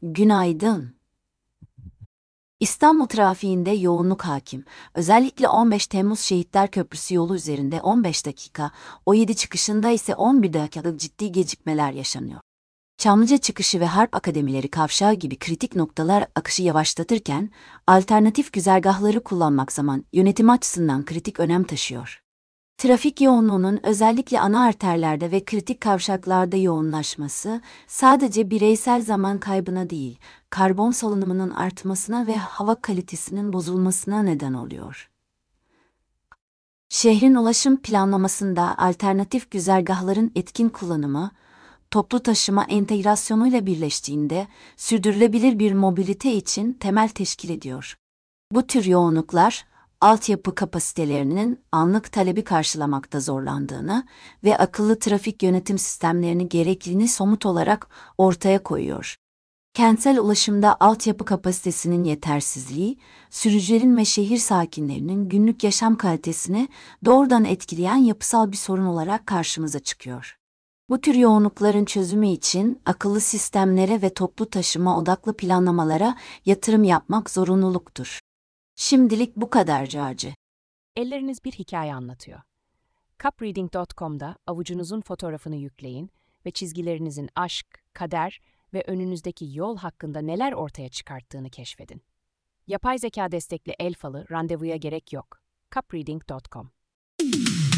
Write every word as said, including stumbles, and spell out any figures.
Günaydın. İstanbul trafiğinde yoğunluk hakim. Özellikle on beş Temmuz Şehitler Köprüsü yolu üzerinde on beş dakika, o yedi çıkışında ise on bir dakikalık ciddi gecikmeler yaşanıyor. Çamlıca çıkışı ve Harp Akademileri kavşağı gibi kritik noktalar akışı yavaşlatırken, alternatif güzergahları kullanmak zaman yönetim açısından kritik önem taşıyor. Trafik yoğunluğunun özellikle ana arterlerde ve kritik kavşaklarda yoğunlaşması, sadece bireysel zaman kaybına değil, karbon salınımının artmasına ve hava kalitesinin bozulmasına neden oluyor. Şehrin ulaşım planlamasında alternatif güzergahların etkin kullanımı, toplu taşıma entegrasyonuyla birleştiğinde sürdürülebilir bir mobilite için temel teşkil ediyor. Bu tür yoğunluklar, altyapı kapasitelerinin anlık talebi karşılamakta zorlandığını ve akıllı trafik yönetim sistemlerini gerekliliğini somut olarak ortaya koyuyor. Kentsel ulaşımda altyapı kapasitesinin yetersizliği, sürücülerin ve şehir sakinlerinin günlük yaşam kalitesini doğrudan etkileyen yapısal bir sorun olarak karşımıza çıkıyor. Bu tür yoğunlukların çözümü için akıllı sistemlere ve toplu taşıma odaklı planlamalara yatırım yapmak zorunluluktur. Şimdilik bu kadar Caci. Elleriniz bir hikaye anlatıyor. cupreading nokta com'da avucunuzun fotoğrafını yükleyin ve çizgilerinizin aşk, kader ve önünüzdeki yol hakkında neler ortaya çıkarttığını keşfedin. Yapay zeka destekli el falı randevuya gerek yok. cupreading nokta com